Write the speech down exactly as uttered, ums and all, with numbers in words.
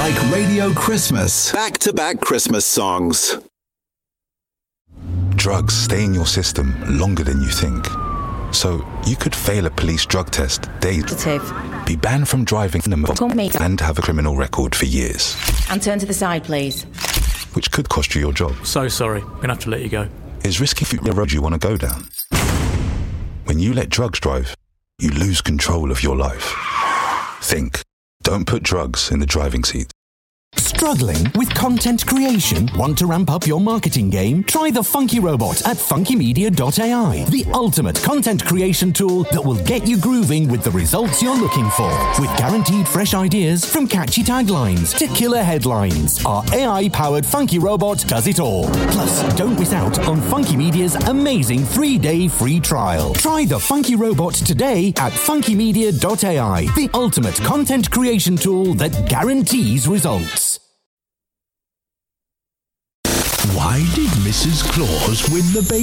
like Radio Christmas. Back-to-back Christmas songs. Drugs stay in your system longer than you think. So you could fail a police drug test days, be banned from driving and have a criminal record for years. And turn to the side, please. Which could cost you your job. So sorry, I'm going to have to let you go. Is risky for the road you want to go down. When you let drugs drive, you lose control of your life. Think. Don't put drugs in the driving seat. Struggling with content creation? Want to ramp up your marketing game? Try the Funky Robot at funky media dot a i, the ultimate content creation tool that will get you grooving with the results you're looking for. With guaranteed fresh ideas from catchy taglines to killer headlines, our A I-powered Funky Robot does it all. Plus, don't miss out on Funky Media's amazing three-day free trial. Try the Funky Robot today at funky media dot a i, the ultimate content creation tool that guarantees results. Why did Missus Claus win the baby?